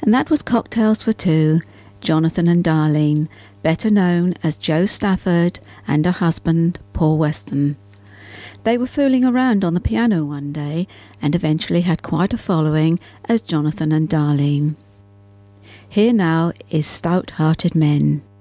And that was Cocktails for Two, Jonathan and Darlene, better known as Jo Stafford and her husband, Paul Weston. They were fooling around on the piano one day and eventually had quite a following as Jonathan and Darlene. Here now is Stout-Hearted Men.